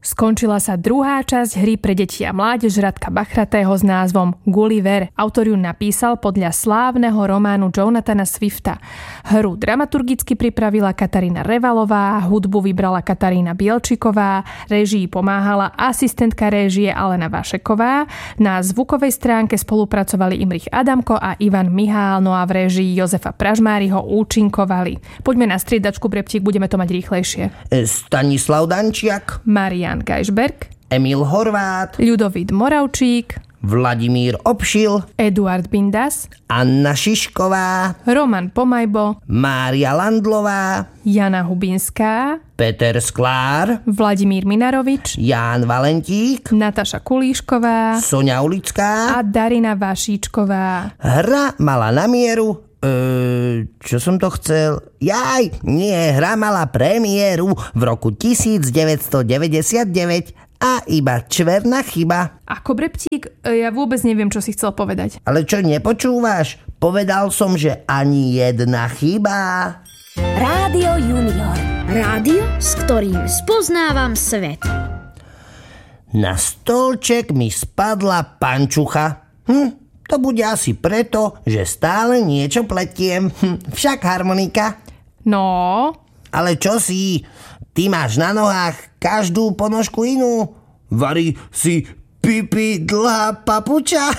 Skončila sa druhá časť hry pre deti a mládež Radka Bachratého s názvom Gulliver. Autor ju napísal podľa slávneho románu Jonathana Swifta. Hru dramaturgicky pripravila Katarína Revalová, hudbu vybrala Katarína Bielčiková, réžii pomáhala asistentka réžie Alena Vašeková, na zvukovej stránke spolupracovali Imrich Adamko a Ivan Mihál, no a v réžii Jozefa Pražmáriho účinkovali. Poďme na striedačku, Breptík, budeme to mať rýchlejšie. Stanislav Dančiak, Marián Gajšberg, Emil Horvát, Ľudovít Moravčík, Vladimír Obšil, Eduard Bindas, Anna Šišková, Roman Pomajbo, Mária Landlová, Jana Hubinská, Peter Sklár, Vladimír Minarovič, Ján Valentík, Nataša Kulíšková, Soňa Ulická a Darina Vašíčková. Hra mala na mieru... čo som to chcel? Hra mala premiéru v roku 1999 a iba čverná chyba. Ako, Breptík? Ja vôbec neviem, čo si chcel povedať. Ale čo, nepočúvaš? Povedal som, že ani jedna chyba. Rádio Junior. Rádio, s ktorým spoznávam svet. Na stolček mi spadla pančucha. To bude asi preto, že stále niečo pletiem. Však harmonika. No? Ale čo si? Ty máš na nohách každú ponožku inú. Vari si pipi dlhá papuča.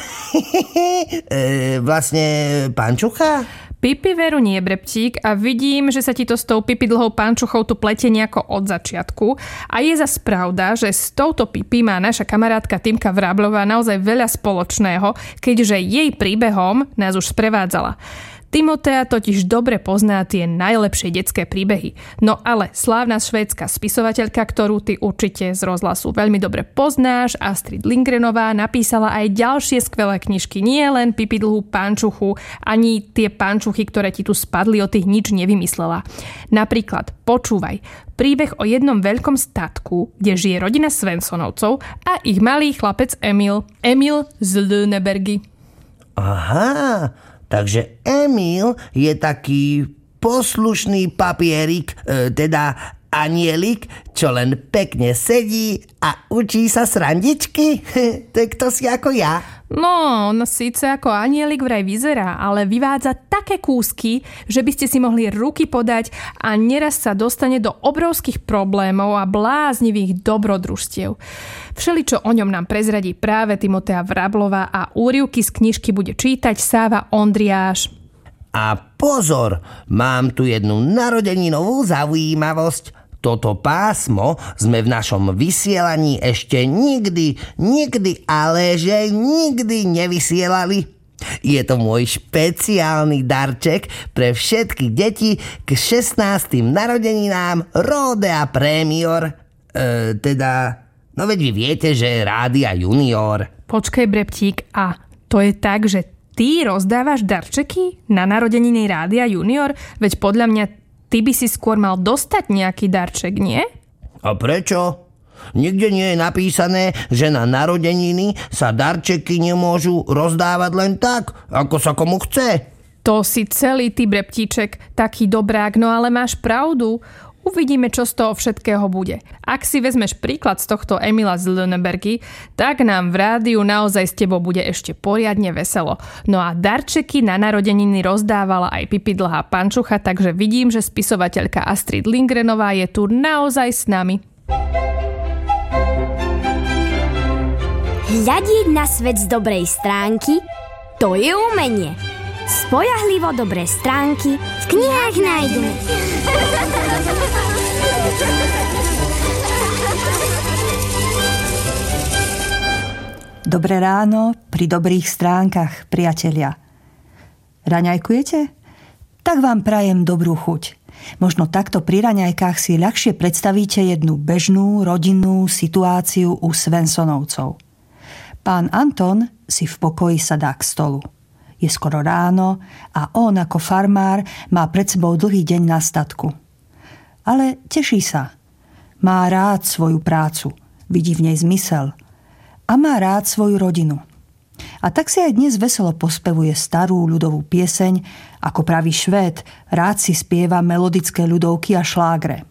Vlastne pančucha? Pipi veru nie, Breptík, a vidím, že sa ti to s tou pipi dlhou pančuchou tu pletie nejako od začiatku. A je zas pravda, že s touto pipi má naša kamarátka Týmka Vrablová naozaj veľa spoločného, keďže jej príbehom nás už sprevádzala. Timotea totiž dobre pozná tie najlepšie detské príbehy. No ale slávna švédska spisovateľka, ktorú ty určite z rozhlasu veľmi dobre poznáš, Astrid Lindgrenová, napísala aj ďalšie skvelé knižky. Nie len Pipi dlhú pančuchu, ani tie pančuchy, ktoré ti tu spadli, o tých nič nevymyslela. Napríklad, počúvaj, príbeh o jednom veľkom statku, kde žije rodina Svensonovcov a ich malý chlapec Emil. Emil z Lünebergy. Aha, takže Emil je taký poslušný papierik, teda anielik, čo len pekne sedí a učí sa srandičky. To je kto si ako ja. No, on síce ako anielik vraj vyzerá, ale vyvádza také kúsky, že by ste si mohli ruky podať a neraz sa dostane do obrovských problémov a bláznivých dobrodružstiev. Všeličo o ňom nám prezradí práve Timotea Vrablová a úryvky z knižky bude čítať Sáva Ondriáš. A pozor, mám tu jednu narodeninovú zaujímavosť. Toto pásmo sme v našom vysielaní ešte nikdy nevysielali. Je to môj špeciálny darček pre všetky deti k 16. narodeninám Ródea Premior. No veď vy viete, že Rádia Junior. Počkaj, Breptík, a to je tak, že ty rozdávaš darčeky na narodeniny Rádia Junior? Veď podľa mňa ty by si skôr mal dostať nejaký darček, nie? A prečo? Nikde nie je napísané, že na narodeniny sa darčeky nemôžu rozdávať len tak, ako sa komu chce. To si celý ty, Breptíček, taký dobrák, no ale máš pravdu. Uvidíme, čo z toho všetkého bude. Ak si vezmeš príklad z tohto Emila z Lünebergy, tak nám v rádiu naozaj s tebou bude ešte poriadne veselo. No a darčeky na narodeniny rozdávala aj Pipi dlhá pančucha, takže vidím, že spisovateľka Astrid Lindgrenová je tu naozaj s nami. Hľadieť na svet z dobrej stránky, to je umenie. Spoľahlivo dobré stránky v knihách nájdeme. Dobré ráno pri dobrých stránkach, priatelia. Raňajkujete? Tak vám prajem dobrú chuť. Možno takto pri raňajkách si ľahšie predstavíte jednu bežnú rodinnú situáciu u Svensonovcov. Pán Anton si v pokoji sadá k stolu. Je skoro ráno a on ako farmár má pred sebou dlhý deň na statku. Ale teší sa. Má rád svoju prácu, vidí v nej zmysel a má rád svoju rodinu. A tak si aj dnes veselo pospevuje starú ľudovú pieseň, ako pravý Švéd, rád si spieva melodické ľudovky a šlágre.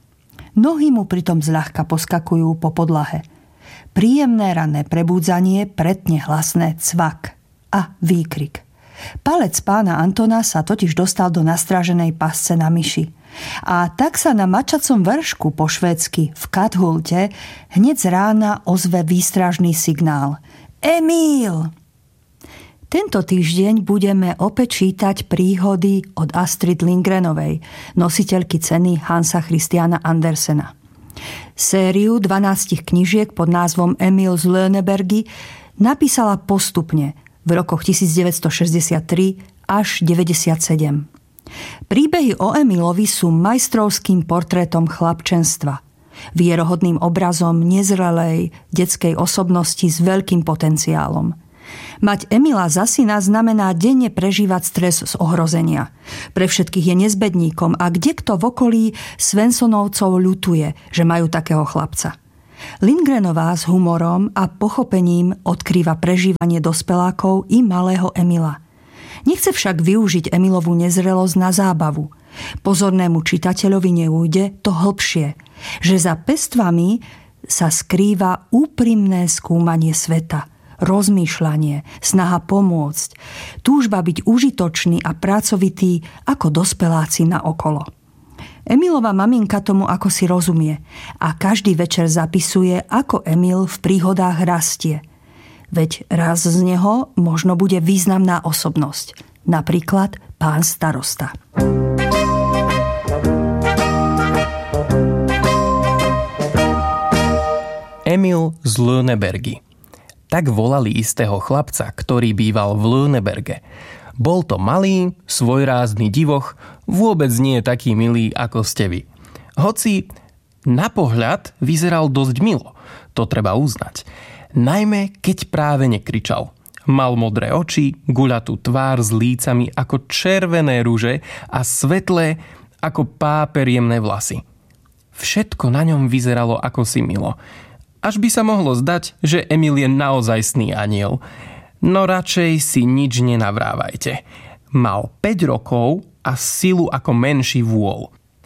Nohy mu pritom zľahka poskakujú po podlahe. Príjemné ranné prebúdzanie pretne hlasné cvak a výkrik. Palec pána Antona sa totiž dostal do nastráženej pasce na myši. A tak sa na mačacom vršku po švédsky v Kathulte hneď z rána ozve výstražný signál. Emil! Tento týždeň budeme opäť čítať príhody od Astrid Lindgrenovej, nositeľky ceny Hansa Christiana Andersena. Sériu 12 knižiek pod názvom Emil z Lönnebergy napísala postupne v rokoch 1963 až 97. Príbehy o Emilovi sú majstrovským portrétom chlapčenstva, vierohodným obrazom nezrelej detskej osobnosti s veľkým potenciálom. Mať Emila za syna znamená denne prežívať stres z ohrozenia. Pre všetkých je nezbedníkom a kdekto v okolí Svensonovcov ľutuje, že majú takého chlapca. Lindgrenová s humorom a pochopením odkrýva prežívanie dospelákov i malého Emila. Nechce však využiť Emilovú nezrelosť na zábavu. Pozornému čitateľovi neújde to hlbšie, že za pestvami sa skrýva úprimné skúmanie sveta, rozmýšľanie, snaha pomôcť, túžba byť užitočný a pracovitý ako dospeláci na okolo. Emilova maminka tomu ako si rozumie a každý večer zapisuje, ako Emil v príhodách rastie. Veď raz z neho možno bude významná osobnosť, napríklad pán starosta. Emil z Lönnebergy. Tak volali istého chlapca, ktorý býval v Lönneberge. Bol to malý, svojrázny divoch, vôbec nie taký milý, ako ste vy. Hoci na pohľad vyzeral dosť milo, to treba uznať. Najmä, keď práve nekričal. Mal modré oči, guľatú tvár s lícami ako červené ruže a svetlé ako páperiemné vlasy. Všetko na ňom vyzeralo ako si milo. Až by sa mohlo zdať, že Emil je naozajstný aniel. No radšej si nič nenavrávajte. Mal 5 rokov a silu ako menší vôl.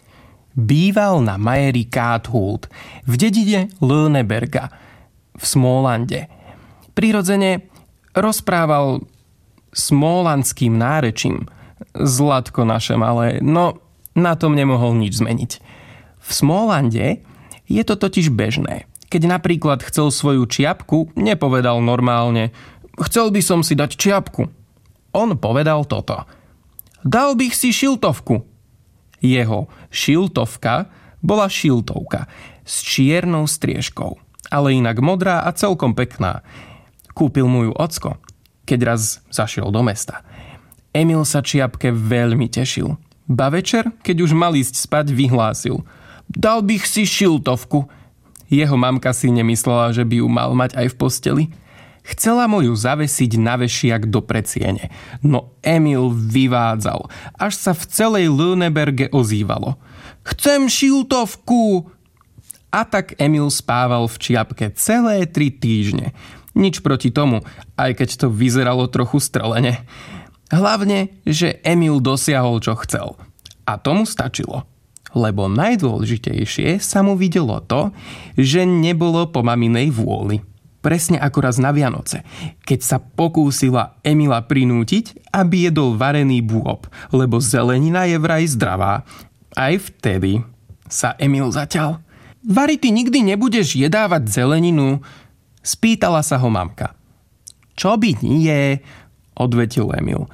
Býval na majeri Kathult v dedine Lönneberga v Smólande. Prirodzene rozprával smólandským nárečím. Zlatko naše malé, no na tom nemohol nič zmeniť. V Smólande je to totiž bežné. Keď napríklad chcel svoju čiapku, nepovedal normálne: chcel by som si dať čiapku. On povedal toto: dal bych si šiltovku. Jeho šiltovka bola šiltovka s čiernou striežkou, ale inak modrá a celkom pekná. Kúpil mu ju ocko, keď raz zašiel do mesta. Emil sa čiapke veľmi tešil. Ba večer, keď už mal ísť spať, vyhlásil: dal bych si šiltovku. Jeho mamka si nemyslela, že by ju mal mať aj v posteli. Chcela mu ju zavesiť na vešiak do predsiene. No Emil vyvádzal, až sa v celej Lönneberge ozývalo: chcem šiltovku! A tak Emil spával v čiapke celé 3 týždne. Nič proti tomu, aj keď to vyzeralo trochu strelene. Hlavne, že Emil dosiahol, čo chcel. A tomu stačilo. Lebo najdôležitejšie sa mu videlo to, že nebolo po maminej vôli. Presne ako raz na Vianoce, keď sa pokúsila Emila prinútiť, aby jedol varený bôb, lebo zelenina je vraj zdravá. Aj vtedy sa Emil zaťal. Vari, ty nikdy nebudeš jedávať zeleninu? Spýtala sa ho mamka. Čo by nie, odvetil Emil.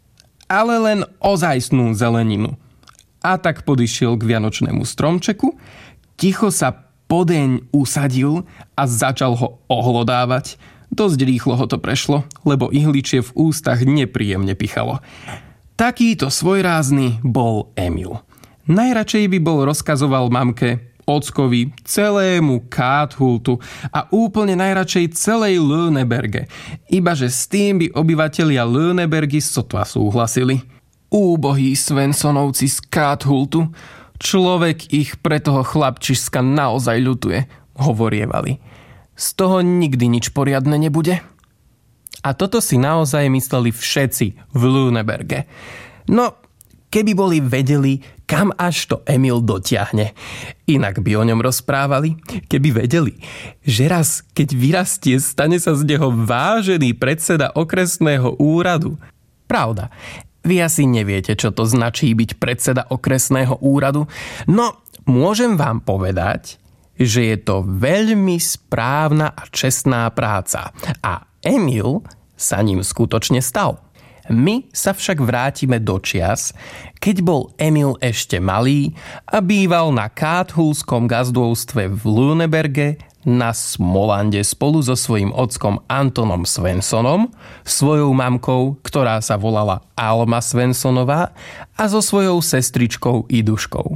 Ale len ozajstnú zeleninu. A tak podišiel k vianočnému stromčeku, ticho sa podeň usadil a začal ho ohlodávať. Dosť rýchlo ho to prešlo, lebo ihličie v ústach nepríjemne pichalo. Takýto svojrázny bol Emil. Najradšej by bol rozkazoval mamke, ockovi, celému Kathultu a úplne najradšej celej Lönneberge. Ibaže s tým by obyvatelia Lönnebergy sotva súhlasili. Úbohí Svensonovci z Kathultu, človek ich pre toho chlapčiska naozaj ľutuje, hovorievali. Z toho nikdy nič poriadne nebude. A toto si naozaj mysleli všetci v Lönneberge. No, keby boli vedeli, kam až to Emil dotiahne. Inak by o ňom rozprávali, keby vedeli, že raz, keď vyrastie, stane sa z neho vážený predseda okresného úradu. Pravda, vy asi neviete, čo to značí byť predseda okresného úradu, no môžem vám povedať, že je to veľmi správna a čestná práca. A Emil sa ním skutočne stal. My sa však vrátime do čias, keď bol Emil ešte malý a býval na Káthulskom gazdovstve v Lüneberge na Smolande spolu so svojím ockom Antonom Svensonom, svojou mamkou, ktorá sa volala Alma Svensonová, a so svojou sestričkou Iduškou.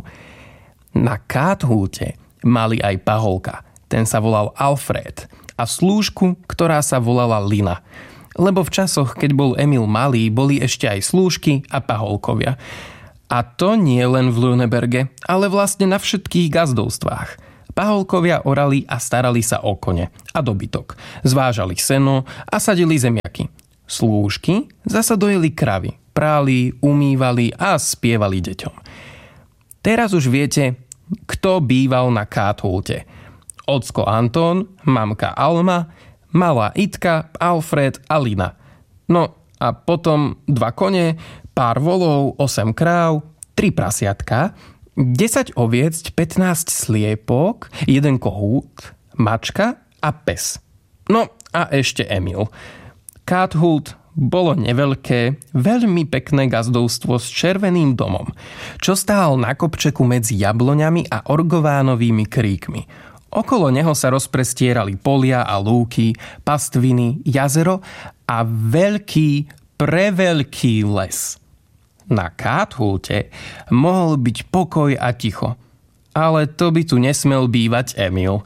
Na Káthulte mali aj paholka, ten sa volal Alfred, a slúžku, ktorá sa volala Lina. Lebo v časoch, keď bol Emil malý, boli ešte aj slúžky a paholkovia. A to nie len v Lüneberge, ale vlastne na všetkých gazdovstvách. Paholkovia orali a starali sa o kone a dobytok. Zvážali seno a sadili zemiaky. Slúžky zasa dojeli kravy, práli, umývali a spievali deťom. Teraz už viete, kto býval na Káthulte. Ocko Anton, mamka Alma, malá Itka, Alfred a Lina. No a potom 2 kone, pár volov, 8 kráv, 3 prasiatka, 10 oviec, 15 sliepok, 1 kohút, mačka a pes. No a ešte Emil. Káthult bolo neveľké, veľmi pekné gazdovstvo s červeným domom, čo stál na kopčeku medzi jabloňami a orgovánovými kríkmi. Okolo neho sa rozprestierali polia a lúky, pastviny, jazero a veľký, preveľký les. Na Káthulte mohol byť pokoj a ticho, ale to by tu nesmel bývať Emil.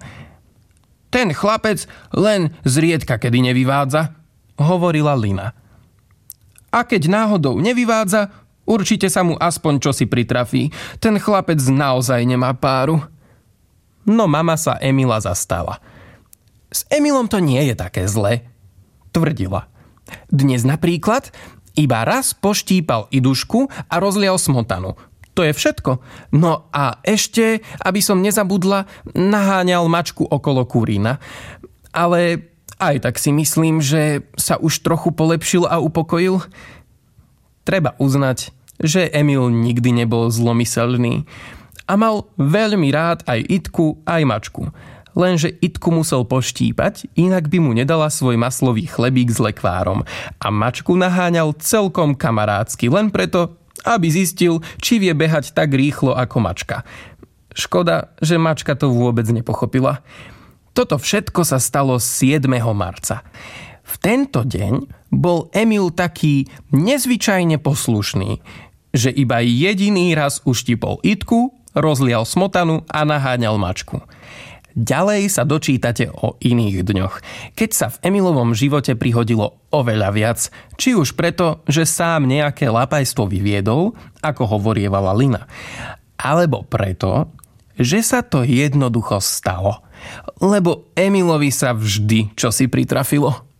Ten chlapec len zriedka kedy nevyvádza, hovorila Lina. A keď náhodou nevyvádza, určite sa mu aspoň čosi pritrafí. Ten chlapec naozaj nemá páru. No mama sa Emila zastala. S Emilom to nie je také zlé, tvrdila. Dnes napríklad iba raz poštípal Idušku a rozlial smotanu. To je všetko. No a ešte, aby som nezabudla, naháňal mačku okolo kurína. Ale aj tak si myslím, že sa už trochu polepšil a upokojil. Treba uznať, že Emil nikdy nebol zlomyselný. A mal veľmi rád aj Itku, aj mačku. Lenže Itku musel poštípať, inak by mu nedala svoj maslový chlebík s lekvárom. A mačku naháňal celkom kamarátsky, len preto, aby zistil, či vie behať tak rýchlo ako mačka. Škoda, že mačka to vôbec nepochopila. Toto všetko sa stalo 7. marca. V tento deň bol Emil taký nezvyčajne poslušný, že iba jediný raz uštipol Itku, rozlial smotanu a naháňal mačku. Ďalej sa dočítate o iných dňoch, keď sa v Emilovom živote prihodilo oveľa viac, či už preto, že sám nejaké lapajstvo vyviedol, ako hovorievala Lina, alebo preto, že sa to jednoducho stalo, lebo Emilovi sa vždy čosi pritrafilo.